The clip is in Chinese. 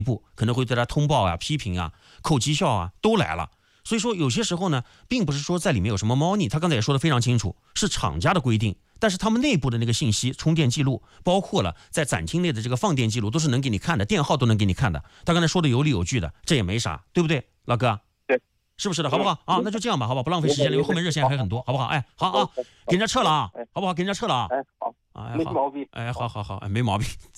部可能会对他通报啊、批评啊、扣绩效啊都来了。所以说有些时候呢，并不是说在里面有什么猫腻，他刚才也说得非常清楚，是厂家的规定，但是他们内部的那个信息、充电记录，包括了在展厅内的这个放电记录，都是能给你看的，电号都能给你看的。他刚才说的有理有据的，这也没啥，对不对，老哥？ 对， 是不是的？好不好啊？那就这样吧，好不好？不浪费时间了，因为后面热线还有很多，好不好？哎，好啊，给人家撤了啊，好不好？给人家撤了啊。 哎，好， 哎， 没毛病。 哎，好，哎，没毛病。